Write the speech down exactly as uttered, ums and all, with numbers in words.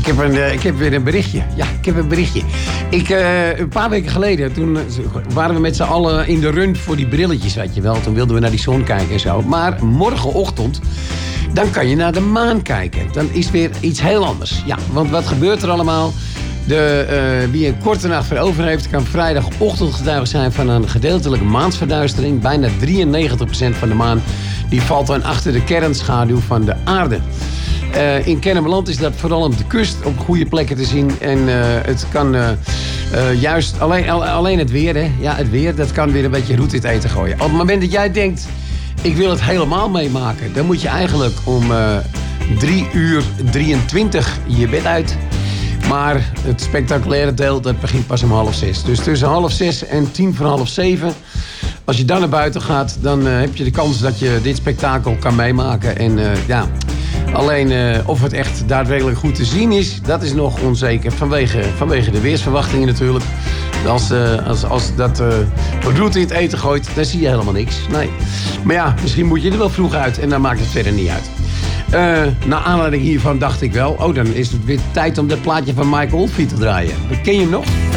Ik heb, een, uh, ik heb weer een berichtje. Ja, ik heb een berichtje. Ik, uh, een paar weken geleden, toen waren we met z'n allen in de run voor die brilletjes, weet je wel. Toen wilden we naar die zon kijken en zo. Maar morgenochtend, dan kan je naar de maan kijken. Dan is weer iets heel anders. Ja, want wat gebeurt er allemaal? De, uh, wie een korte nacht voor over heeft, kan vrijdagochtend getuige zijn van een gedeeltelijke maansverduistering. Bijna drieënnegentig procent van de maan die valt dan achter de kernschaduw van de aarde. Uh, in Kennemerland is dat vooral op de kust op goede plekken te zien. En uh, het kan uh, uh, juist alleen, alleen het weer, hè? Ja, het weer, dat kan weer een beetje roet in het eten gooien. Op het moment dat jij denkt, ik wil het helemaal meemaken, dan moet je eigenlijk om uh, drie uur drieëntwintig je bed uit. Maar het spectaculaire deel, dat begint pas om half zes. Dus tussen half zes en tien voor half zeven. Als je dan naar buiten gaat, dan uh, heb je de kans dat je dit spektakel kan meemaken. En uh, ja, alleen uh, of het echt daadwerkelijk goed te zien is, dat is nog onzeker. Vanwege, vanwege de weersverwachtingen natuurlijk. Als, uh, als, als dat uh, wat roet in het eten gooit, dan zie je helemaal niks. Nee. Maar ja, misschien moet je er wel vroeg uit en dan maakt het verder niet uit. Uh, naar aanleiding hiervan dacht ik wel, oh, dan is het weer tijd om dat plaatje van Michael Oldfield te draaien. Ken je hem nog?